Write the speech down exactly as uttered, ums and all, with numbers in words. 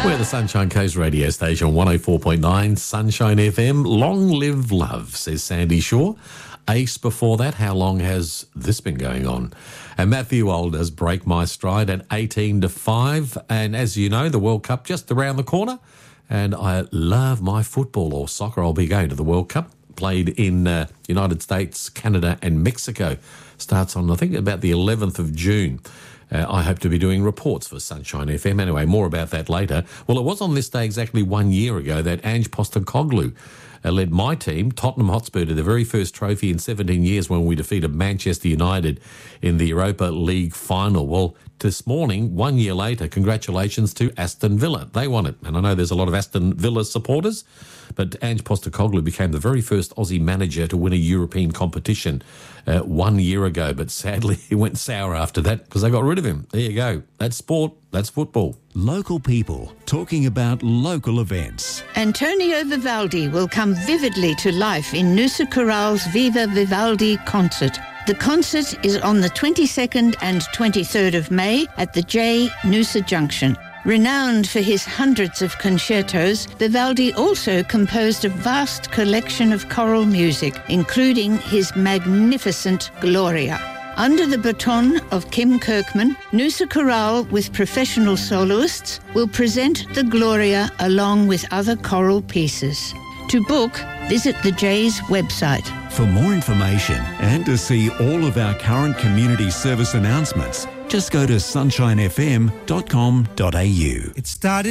We're the Sunshine Coast radio station, one oh four point nine Sunshine F M. Long live love, says Sandy Shaw. Ace before that, how long has this been going on? And Matthew Old does Break My Stride at eighteen to five. And as you know, the World Cup just around the corner. And I love my football or soccer. I'll be going to the World Cup, played in uh, United States, Canada and Mexico. Starts on, I think, about the eleventh of June. Uh, I hope to be doing reports for Sunshine F M. Anyway, more about that later. Well, it was on this day exactly one year ago that Ange Postecoglou uh, led my team, Tottenham Hotspur, to the very first trophy in seventeen years when we defeated Manchester United in the Europa League final. Well, this morning, one year later, congratulations to Aston Villa. They won it. And I know there's a lot of Aston Villa supporters, but Ange Postecoglou became the very first Aussie manager to win a European competition uh, one year ago. But sadly, he went sour after that because they got rid of him. There you go. That's sport. That's football. Local people talking about local events. Antonio Vivaldi will come vividly to life in Noosa Corral's Viva Vivaldi concert. The concert is on the twenty-second and twenty-third of May at the J Noosa Junction. Renowned for his hundreds of concertos, Vivaldi also composed a vast collection of choral music, including his magnificent Gloria. Under the baton of Kim Kirkman, Noosa Chorale with professional soloists will present the Gloria along with other choral pieces. To book, visit the J's website. For more information and to see all of our current community service announcements, just go to sunshine f m dot com dot a u. It started